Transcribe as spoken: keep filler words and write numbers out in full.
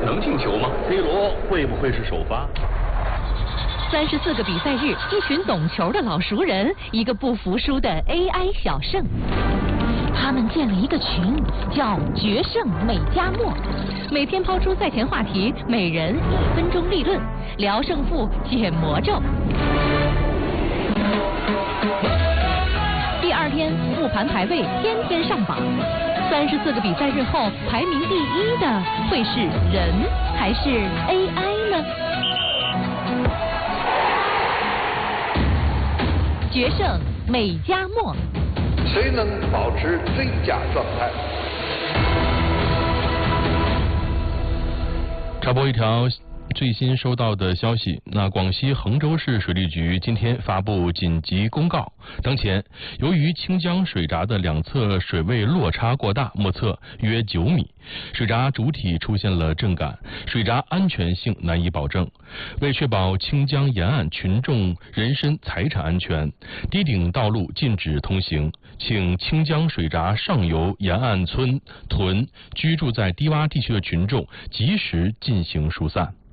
能进球吗 ？C 罗会不会是首发？ 三十四个比赛日，一群懂球的老熟人，一个不服输的 A I 小胜。他们建了一个群，叫“决胜美加墨”，每天抛出赛前话题，每人一分钟立论，聊胜负，解魔咒。第二天复盘排位，天天上榜。三十四个比赛日后，排名第一的会是人还是 A I 呢？决胜美加墨。 谁能保持最佳状态？ 插播一条最新收到的消息，那广西衡州市水利局今天发布紧急公告，当前由于清江水闸的两侧水位落差过大，莫测约九米，水闸主体出现了震感，水闸安全性难以保证。为确保清江沿岸群众人身财产安全，堤顶道路禁止通行，请清江水闸上游沿岸村屯居住在低洼地区的群众及时进行疏散。